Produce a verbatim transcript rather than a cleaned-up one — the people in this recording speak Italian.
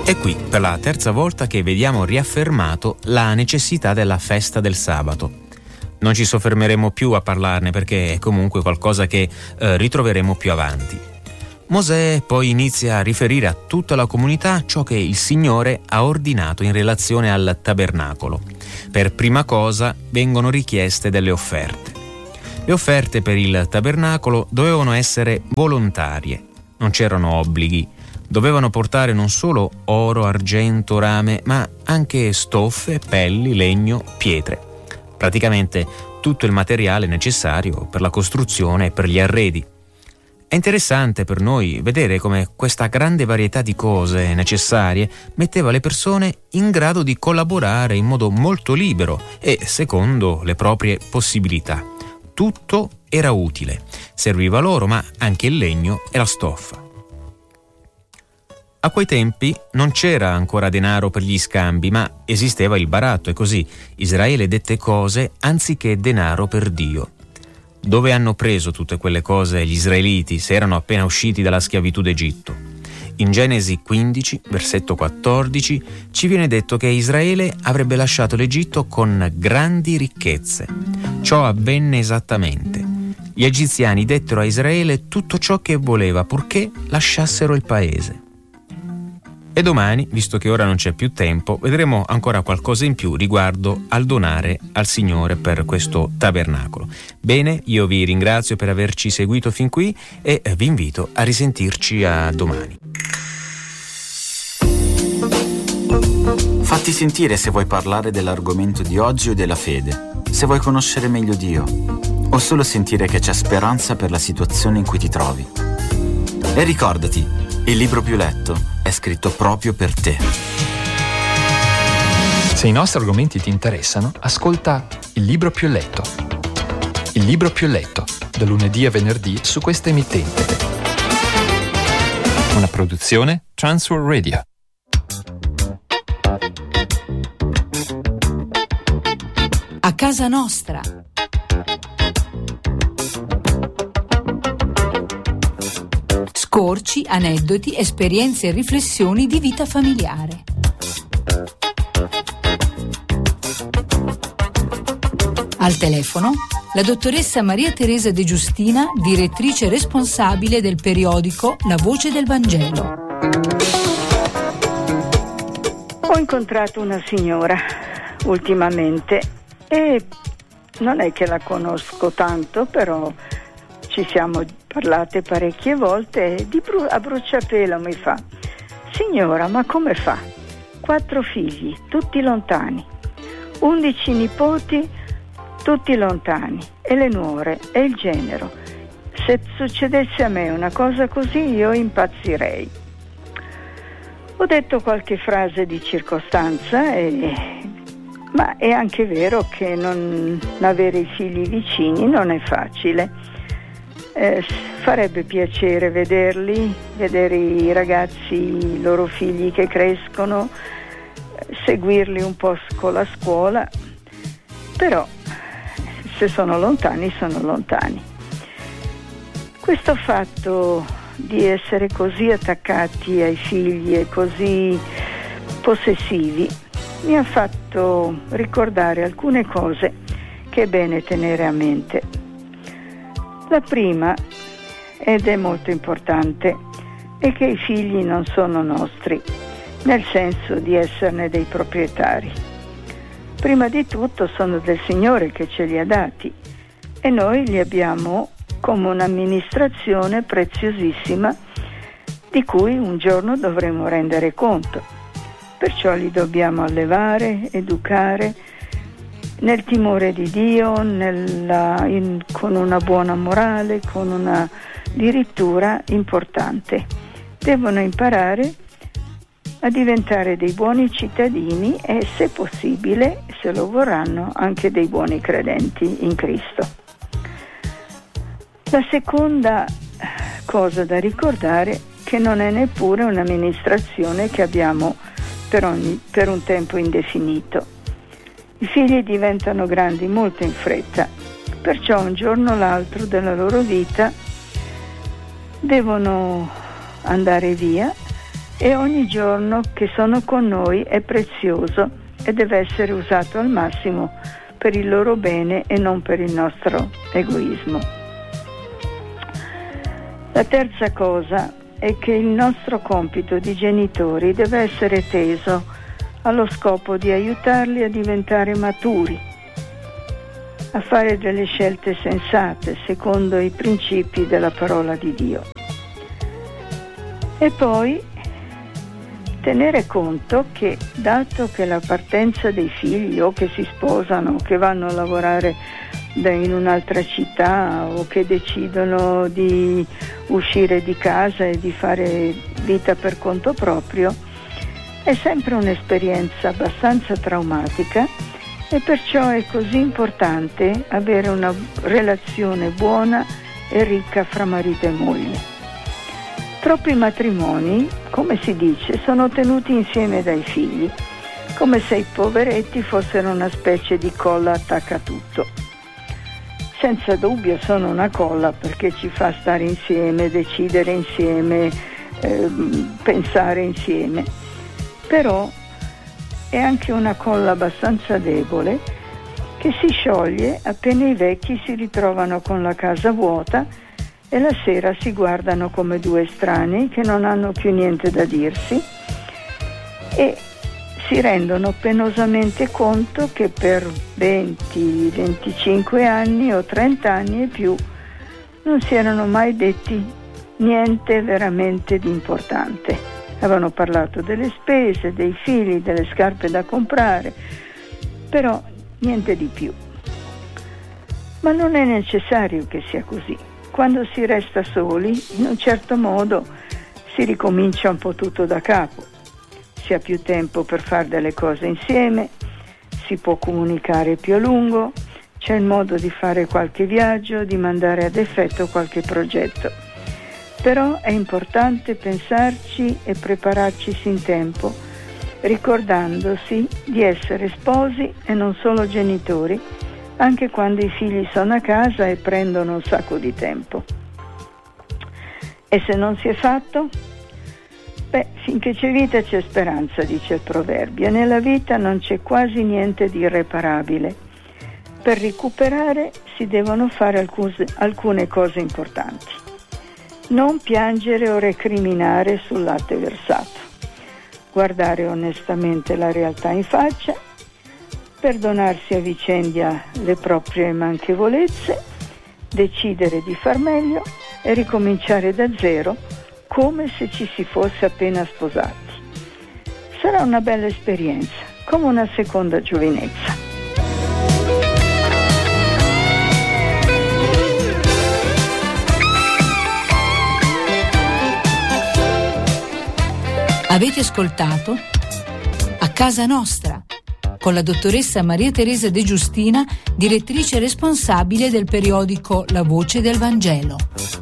È qui per la terza volta che vediamo riaffermato la necessità della festa del sabato. Non ci soffermeremo più a parlarne perché è comunque qualcosa che eh, ritroveremo più avanti. Mosè poi inizia a riferire a tutta la comunità ciò che il Signore ha ordinato in relazione al tabernacolo. Per prima cosa vengono richieste delle offerte. Le offerte per il tabernacolo dovevano essere volontarie, non c'erano obblighi. Dovevano portare non solo oro, argento, rame, ma anche stoffe, pelli, legno, pietre. Praticamente tutto il materiale necessario per la costruzione e per gli arredi. È interessante per noi vedere come questa grande varietà di cose necessarie metteva le persone in grado di collaborare in modo molto libero e secondo le proprie possibilità. Tutto era utile, serviva loro, ma anche il legno e la stoffa. A quei tempi non c'era ancora denaro per gli scambi, ma esisteva il baratto e così Israele dette cose anziché denaro per Dio. Dove hanno preso tutte quelle cose gli israeliti se erano appena usciti dalla schiavitù d'Egitto? In Genesi quindici, versetto quattordici, ci viene detto che Israele avrebbe lasciato l'Egitto con grandi ricchezze. Ciò avvenne esattamente. Gli egiziani dettero a Israele tutto ciò che voleva, purché lasciassero il paese. E domani, visto che ora non c'è più tempo, vedremo ancora qualcosa in più riguardo al donare al Signore per questo tabernacolo. Bene, io vi ringrazio per averci seguito fin qui e vi invito a risentirci a domani. Fatti sentire se vuoi parlare dell'argomento di oggi o della fede, se vuoi conoscere meglio Dio, o solo sentire che c'è speranza per la situazione in cui ti trovi. E ricordati, il libro più letto è scritto proprio per te. Se i nostri argomenti ti interessano, ascolta Il libro più letto. Il libro più letto, da lunedì a venerdì su questa emittente. Una produzione Transworld Radio. A casa nostra. Scorci, aneddoti, esperienze e riflessioni di vita familiare. Al telefono la dottoressa Maria Teresa De Giustina, direttrice responsabile del periodico La Voce del Vangelo. Ho incontrato una signora ultimamente e non è che la conosco tanto, però ci siamo parlate parecchie volte e di bru- a bruciapelo mi fa: signora, ma come fa? Quattro figli, tutti lontani, undici nipoti, tutti lontani, e le nuore e il genero. Se succedesse a me una cosa così io impazzirei. Ho detto qualche frase di circostanza, e... ma è anche vero che non avere i figli vicini non è facile. Eh, farebbe piacere vederli, vedere i ragazzi, i loro figli che crescono, seguirli un po' con la scuola, però se sono lontani, sono lontani. Questo fatto di essere così attaccati ai figli e così possessivi mi ha fatto ricordare alcune cose che è bene tenere a mente. La prima, ed è molto importante, è che i figli non sono nostri, nel senso di esserne dei proprietari. Prima di tutto sono del Signore che ce li ha dati e noi li abbiamo come un'amministrazione preziosissima di cui un giorno dovremo rendere conto. Perciò li dobbiamo allevare, educare, nel timore di Dio, nella, in, con una buona morale, con una dirittura importante. Devono imparare a diventare dei buoni cittadini e, se possibile, se lo vorranno, anche dei buoni credenti in Cristo. La seconda cosa da ricordare è che non è neppure un'amministrazione che abbiamo per, ogni, per un tempo indefinito. I figli diventano grandi molto in fretta, perciò un giorno o l'altro della loro vita devono andare via e ogni giorno che sono con noi è prezioso e deve essere usato al massimo per il loro bene e non per il nostro egoismo. La terza cosa è che il nostro compito di genitori deve essere teso allo scopo di aiutarli a diventare maturi, a fare delle scelte sensate secondo i principi della parola di Dio. E poi tenere conto che, dato che la partenza dei figli o che si sposano o che vanno a lavorare in un'altra città o che decidono di uscire di casa e di fare vita per conto proprio, è sempre un'esperienza abbastanza traumatica e perciò è così importante avere una relazione buona e ricca fra marito e moglie. Troppi matrimoni, come si dice, sono tenuti insieme dai figli, come se i poveretti fossero una specie di colla attaccatutto. Senza dubbio sono una colla perché ci fa stare insieme, decidere insieme, eh, pensare insieme. Però è anche una colla abbastanza debole che si scioglie appena i vecchi si ritrovano con la casa vuota e la sera si guardano come due estranei che non hanno più niente da dirsi e si rendono penosamente conto che per venti venticinque anni o trenta anni e più non si erano mai detti niente veramente di importante. Avevano parlato delle spese, dei figli, delle scarpe da comprare, però niente di più. Ma non è necessario che sia così. Quando si resta soli, in un certo modo, si ricomincia un po' tutto da capo. Si ha più tempo per fare delle cose insieme, si può comunicare più a lungo, c'è il modo di fare qualche viaggio, di mandare ad effetto qualche progetto. Però è importante pensarci e prepararci in tempo, ricordandosi di essere sposi e non solo genitori, anche quando i figli sono a casa e prendono un sacco di tempo. E se non si è fatto? Beh, finché c'è vita c'è speranza, dice il proverbio, e nella vita non c'è quasi niente di irreparabile. Per recuperare si devono fare alcus- alcune cose importanti. Non piangere o recriminare sul latte versato. Guardare onestamente la realtà in faccia, perdonarsi a vicenda le proprie manchevolezze, decidere di far meglio e ricominciare da zero come se ci si fosse appena sposati. Sarà una bella esperienza, come una seconda giovinezza. Avete ascoltato A Casa Nostra con la dottoressa Maria Teresa De Giustina, direttrice responsabile del periodico La Voce del Vangelo.